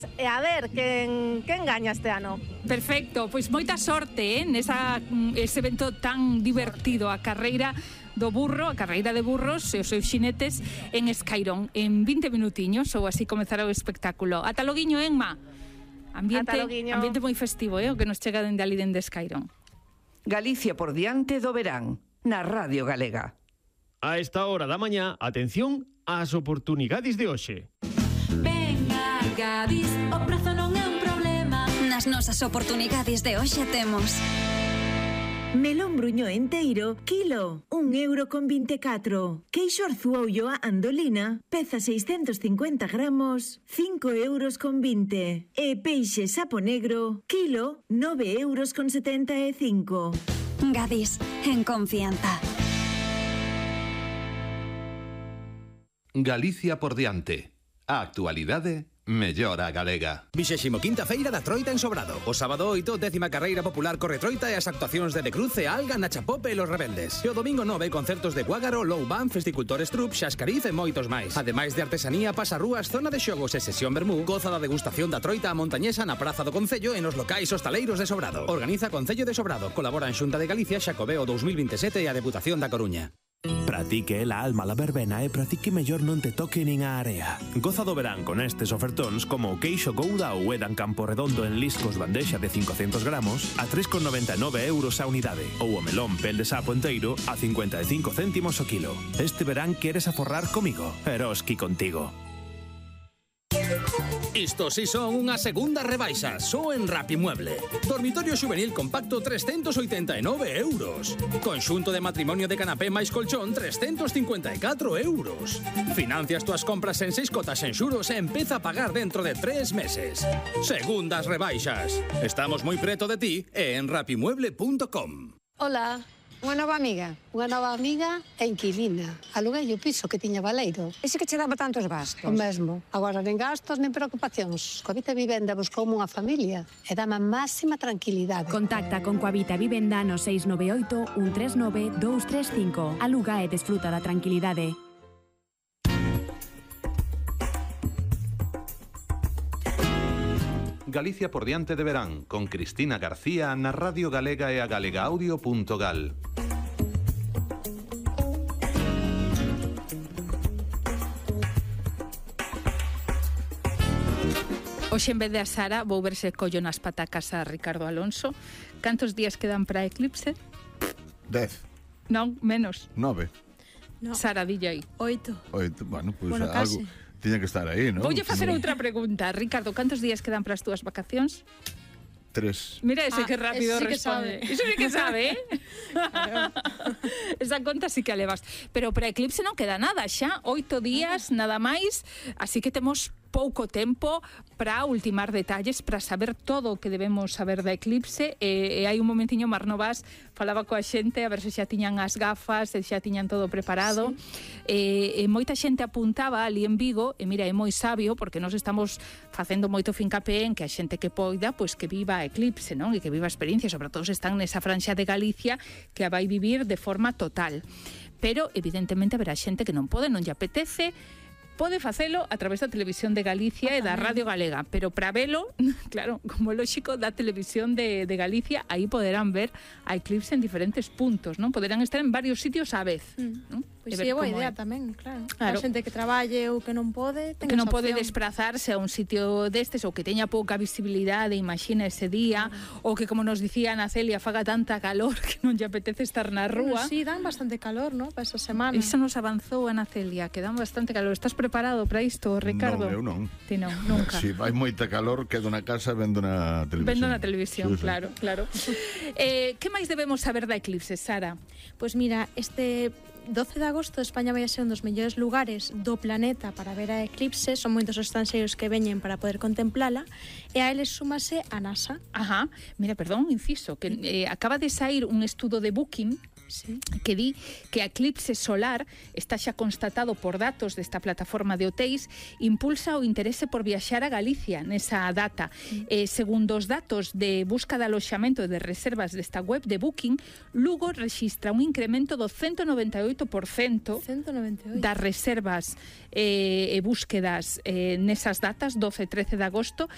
E a ver, quen gaña este ano? Perfecto, pois moita sorte ese evento tan divertido, a carreira do burro, a carreira de burros e os seus xinetes en Escairón, en 20 minutiños, ou así comezará o espectáculo. Ata loguiño, Enma. Ambiente moi festivo, o que nos chega dende ali dende Escairón. Galicia por diante do verán, na Radio Galega. A esta hora da mañá, atención ás oportunidades de hoxe. Venga, Gadis, o prazo non é un problema. Nas nosas oportunidades de hoxe temos melón bruño enteiro, kilo, 1,24 €. Queixo arzuollo a andolina, peza 650 gramos, 5,20 €. E peixe sapo negro, kilo, 9,75 €. Gadis, en confianza. Galicia por diante. A actualidade mellora a galega. 25ª Feira da Troita en Sobrado. O sábado 8, 10ª Carreira Popular corre Troita e as actuacións de Cruce, Alga, Nachapope e Los Rebeldes. E o domingo 9, concertos de Cuágaro, Low Band, Festicultores Trup, Xascariz e moitos máis. Ademais de artesanía, pasarrúas, zona de xogos e sesión vermú, goza da degustación da Troita a montañesa na Praza do Concello e nos locais hostaleiros de Sobrado. Organiza Concello de Sobrado. Colabora en Xunta de Galicia, Xacobeo 2027 e a Deputación da Coruña. Pratique la alma la verbena e pratique mellor non te toque nin a area. Goza do verán con estes ofertóns como o queixo Gouda ou Edan Campo Redondo en liscos bandexa de 500 gramos a 3,99 € a unidade ou o melón pel de sapo enteiro a 55 céntimos o kilo. Este verán queres aforrar comigo? Eroski contigo. Isto si son unha segunda rebaixa, só en Rapimueble. Dormitorio xuvenil compacto 389 €. Conxunto de matrimonio de canapé máis colchón 354 €. Financias túas compras en 6 cotas en xuros e empeza a pagar dentro de 3 meses. Segundas rebaixas. Estamos moi preto de ti e en rapimueble.com. Hola. Unha nova amiga e inquilina. Aluguei o piso que tiña baleiro. Ese que che daba tantos gastos? O mesmo. Agora nen gastos nen preocupacións. Coavita Vivenda buscoume unha familia e dame a máxima tranquilidade. Contacta con Coavita Vivenda no 698 139 235. Aluga e desfruta da tranquilidade. Galicia por diante de verán, con Cristina García na Radio Galega e a galegaaudio.gal. Hoxe, en vez de a Sara, vou ver se collo nas patacas a Ricardo Alonso. Cantos días quedan para Eclipse? 10. Non, menos. 9. No. Sara, DJ. 8. Bueno, pues bueno, algo tiña que estar aí, non? Voulle facer outra pregunta. Ricardo, cantos días quedan para as túas vacacións? 3. Mira ese que rápido ese responde. Iso sí que sabe, Claro. Esa conta sí que a levas. Pero para Eclipse non queda nada xa. 8 días, nada máis. Así que temos pouco tempo para ultimar detalles, para saber todo o que debemos saber da Eclipse. E hai un momentiño, Mar Novas falaba coa xente a ver se xa tiñan as gafas, se xa tiñan todo preparado. Sí. E moita xente apuntaba ali en Vigo, e mira, é moi sabio, porque nós estamos facendo moito fincapé en que a xente que poida, pois que viva a Eclipse, non? E que viva a experiencia, sobre todo se están nesa franxa de Galicia que a vai vivir de forma total. Pero, evidentemente, haberá xente que non pode, non lle apetece. Pode facelo a través da Televisión de Galicia e da Radio Galega, pero para velo, claro, como lógico, da Televisión de Galicia, aí poderán ver a Eclipse en diferentes puntos, non? Poderán estar en varios sitios á vez, non? Pois é boa idea tamén, claro. A xente que traballe ou que non pode, ten que non pode desplazarse a un sitio destes ou que teña pouca visibilidade, imagina ese día, ou que, como nos dicía Ana Celia, faga tanta calor que non lle apetece estar na rúa. Sí, dan bastante calor, ¿no? Para esa semana. Iso nos avanzou Ana Celia, que dan bastante calor. Estás preparado para isto, Ricardo? Non, eu non. Ti non, nunca. Si vai moita calor, quedo na casa vendo na televisión. Vendo na televisión, sí, claro, claro. Que máis debemos saber da Eclipse, Sara? Pois mira, este 12 de agosto España vai a ser un dos mellores lugares do planeta para ver a eclipse. Son moitos os estranxeiros que veñen para poder contemplala, e a eles súmase a NASA. Ajá, mira, perdón, inciso, que acaba de sair un estudo de Booking, sí, que di que a eclipse solar está xa constatado por datos desta plataforma de hotéis, impulsa o interese por viaxar a Galicia nesa data. Segundo os datos de busca de aloxamento e de reservas desta web de Booking, Lugo rexistra un incremento do 198% das reservas e búsquedas nesas datas, 12 e 13 de agosto,